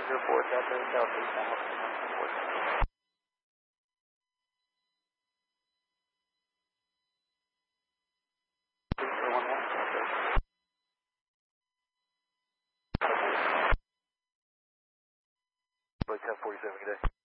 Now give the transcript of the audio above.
104 Delta Southeast Hamilton 104. Like 1047, good day.